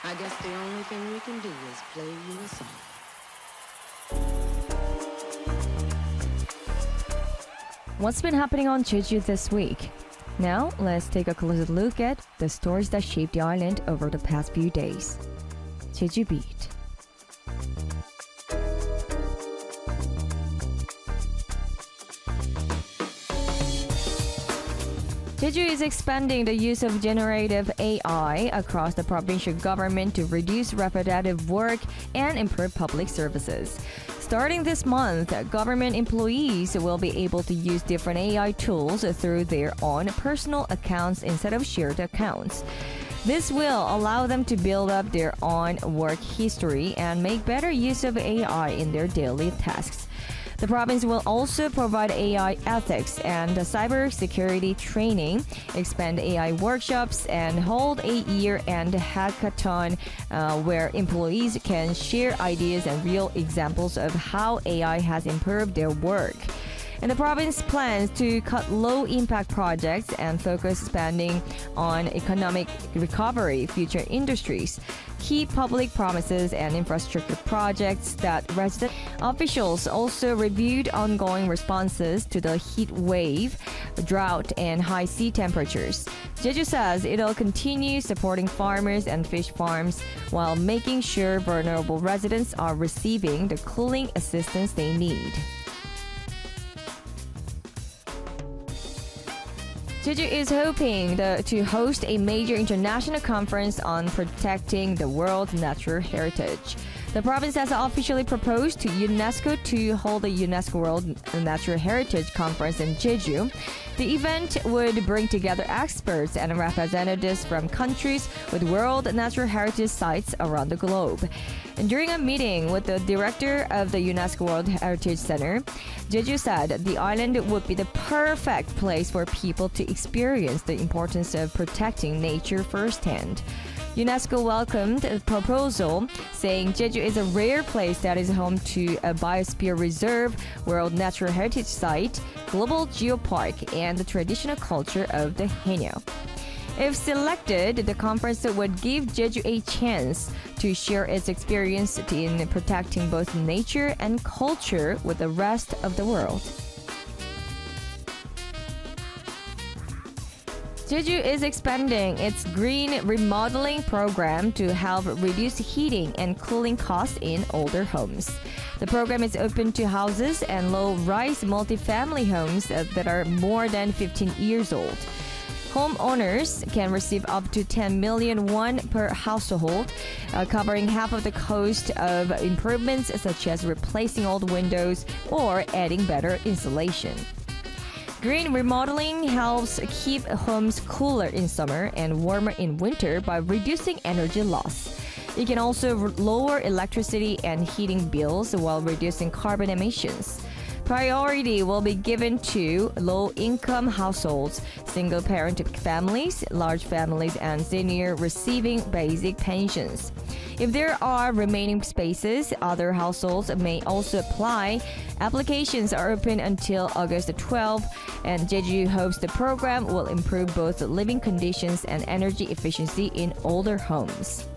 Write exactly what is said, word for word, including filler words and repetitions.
I guess the only thing we can do is play you a song. What's been happening on Jeju this week? Now, let's take a closer look at the stories that shaped the island over the past few days. Jeju Beat. Jeju is expanding the use of generative A I across the provincial government to reduce repetitive work and improve public services. Starting this month, government employees will be able to use different A I tools through their own personal accounts instead of shared accounts. This will allow them to build up their own work history and make better use of A I in their daily tasks. The province will also provide A I ethics and cyber security training, expand A I workshops, and hold a year-end hackathon uh, where employees can share ideas and real examples of how A I has improved their work. And the province plans to cut low-impact projects and focus spending on economic recovery, future industries, key public promises, and infrastructure projects that resident officials also reviewed ongoing responses to the heat wave, drought, and high sea temperatures. Jeju says it'll continue supporting farmers and fish farms while making sure vulnerable residents are receiving the cooling assistance they need. Jeju is hoping the, to host a major international conference on protecting the world's natural heritage. The province has officially proposed to UNESCO to hold a UNESCO World Natural Heritage Conference in Jeju. The event would bring together experts and representatives from countries with World Natural Heritage sites around the globe. And during a meeting with the director of the UNESCO World Heritage Center, Jeju said the island would be the perfect place for people to experience the importance of protecting nature firsthand. UNESCO welcomed the proposal, saying Jeju is a rare place that is home to a biosphere reserve, World Natural Heritage Site, global geopark, and the traditional culture of the Haenyeo. If selected, the conference would give Jeju a chance to share its experience in protecting both nature and culture with the rest of the world. Jeju is expanding its green remodeling program to help reduce heating and cooling costs in older homes. The program is open to houses and low-rise multifamily homes that are more than fifteen years old. Homeowners can receive up to ten million won per household, uh, covering half of the cost of improvements such as replacing old windows or adding better insulation. Green remodeling helps keep homes cooler in summer and warmer in winter by reducing energy loss. It can also lower electricity and heating bills while reducing carbon emissions. Priority will be given to low-income households, single-parent families, large families, and seniors receiving basic pensions. If there are remaining spaces, other households may also apply. Applications are open until August twelfth, and Jeju hopes the program will improve both living conditions and energy efficiency in older homes.